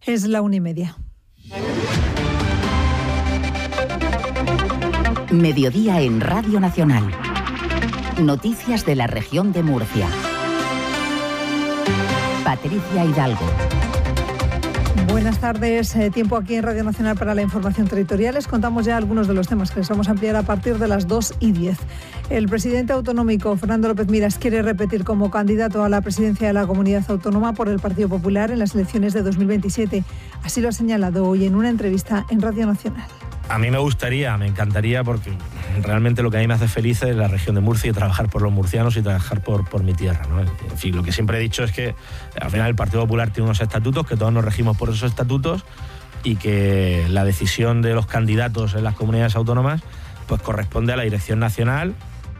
Es la 1:30. Mediodía en Radio Nacional. Noticias de la región de Murcia. Patricia Hidalgo. Buenas tardes, tiempo aquí en Radio Nacional para la información territorial. Les contamos ya algunos de los temas que les vamos a ampliar a partir de las 2:10. El presidente autonómico, Fernando López Miras, quiere repetir como candidato a la presidencia de la Comunidad Autónoma por el Partido Popular en las elecciones de 2027. Así lo ha señalado hoy en una entrevista en Radio Nacional. A mí me encantaría, porque realmente lo que a mí me hace feliz es la región de Murcia y trabajar por los murcianos y trabajar por mi tierra, ¿no? En fin, lo que siempre he dicho es que al final el Partido Popular tiene unos estatutos, que todos nos regimos por esos estatutos y que la decisión de los candidatos en las comunidades autónomas pues corresponde a la dirección nacional.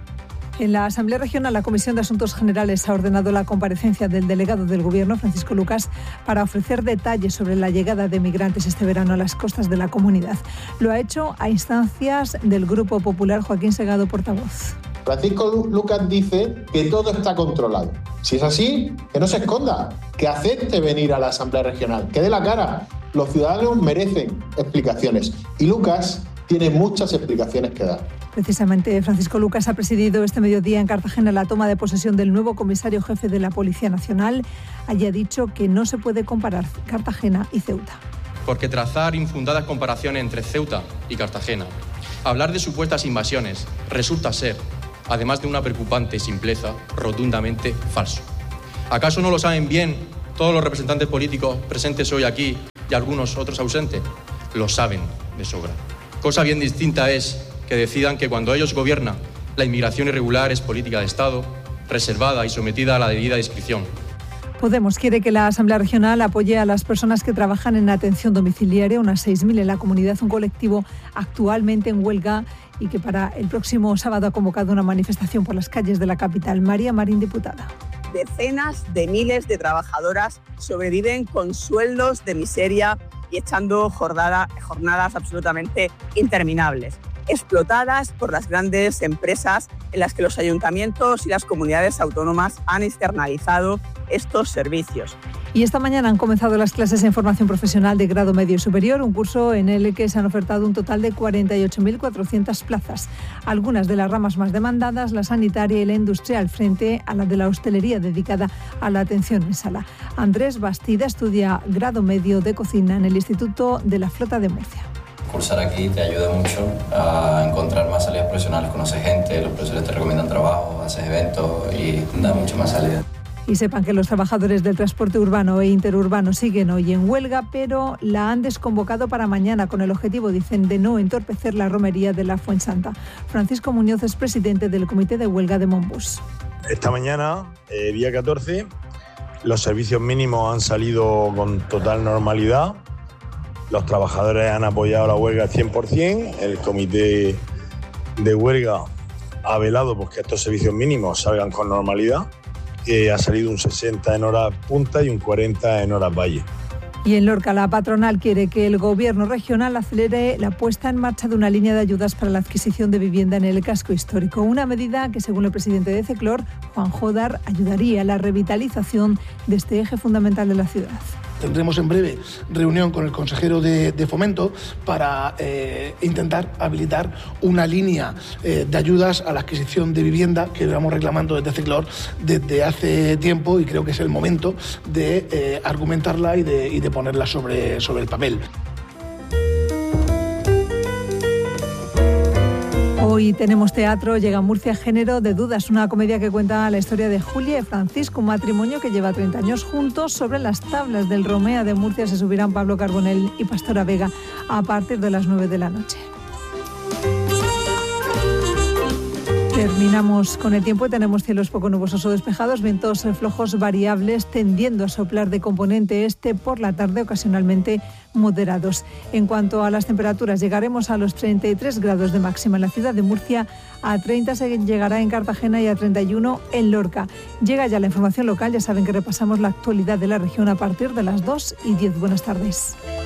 En la Asamblea Regional, la Comisión de Asuntos Generales ha ordenado la comparecencia del delegado del Gobierno, Francisco Lucas, para ofrecer detalles sobre la llegada de migrantes este verano a las costas de la comunidad. Lo ha hecho a instancias del Grupo Popular. Joaquín Segado, portavoz. Francisco Lucas dice que todo está controlado. Si es así, que no se esconda, que acepte venir a la Asamblea Regional, que dé la cara. Los ciudadanos merecen explicaciones y Lucas tiene muchas explicaciones que dar. Precisamente, Francisco Lucas ha presidido este mediodía en Cartagena la toma de posesión del nuevo comisario jefe de la Policía Nacional. Allí ha dicho que no se puede comparar Cartagena y Ceuta. Porque trazar infundadas comparaciones entre Ceuta y Cartagena, hablar de supuestas invasiones, resulta ser, además de una preocupante simpleza, rotundamente falso. ¿Acaso no lo saben bien todos los representantes políticos presentes hoy aquí y algunos otros ausentes? Lo saben de sobra. Cosa bien distinta es que decidan que cuando ellos gobiernan, la inmigración irregular es política de Estado, reservada y sometida a la debida discreción. Podemos quiere que la Asamblea Regional apoye a las personas que trabajan en atención domiciliaria, unas 6.000 en la comunidad, un colectivo actualmente en huelga y que para el próximo sábado ha convocado una manifestación por las calles de la capital. María Marín, diputada. Decenas de miles de trabajadoras sobreviven con sueldos de miseria y echando jornadas absolutamente interminables, explotadas por las grandes empresas en las que los ayuntamientos y las comunidades autónomas han externalizado estos servicios. Y esta mañana han comenzado las clases en formación profesional de grado medio y superior, un curso en el que se han ofertado un total de 48.400 plazas. Algunas de las ramas más demandadas, la sanitaria y la industrial, frente a la de la hostelería dedicada a la atención en sala. Andrés Bastida estudia grado medio de cocina en el Instituto de la Flota de Murcia. Cursar aquí te ayuda mucho a encontrar más salidas profesionales, conocer gente, los profesores te recomiendan trabajo, haces eventos y da mucho más salida. Y sepan que los trabajadores del transporte urbano e interurbano siguen hoy en huelga, pero la han desconvocado para mañana con el objetivo, dicen, de no entorpecer la romería de la Fuensanta. Francisco Muñoz es presidente del Comité de Huelga de Monbus. Esta mañana, día 14, los servicios mínimos han salido con total normalidad. Los trabajadores han apoyado la huelga al 100%. El comité de huelga ha velado porque estos servicios mínimos salgan con normalidad. Ha salido un 60 en horas punta y un 40 en horas valle. Y en Lorca, la patronal quiere que el gobierno regional acelere la puesta en marcha de una línea de ayudas para la adquisición de vivienda en el casco histórico. Una medida que, según el presidente de CECLOR, Juan Jodar, ayudaría a la revitalización de este eje fundamental de la ciudad. Tendremos en breve reunión con el consejero de Fomento para intentar habilitar una línea de ayudas a la adquisición de vivienda que llevamos reclamando desde CECLOR desde hace tiempo, y creo que es el momento de argumentarla y de ponerla sobre el papel. Hoy tenemos teatro, llega a Murcia Género de Dudas, una comedia que cuenta la historia de Julia y Francisco, un matrimonio que lleva 30 años juntos. Sobre las tablas del Romea de Murcia se subirán Pablo Carbonell y Pastora Vega a partir de las 9 de la noche. Terminamos con el tiempo y tenemos cielos poco nubosos o despejados, vientos flojos variables tendiendo a soplar de componente este, por la tarde ocasionalmente moderados. En cuanto a las temperaturas, llegaremos a los 33 grados de máxima en la ciudad de Murcia, a 30 se llegará en Cartagena y a 31 en Lorca. Llega ya la información local, ya saben que repasamos la actualidad de la región a partir de las 2:10. Buenas tardes.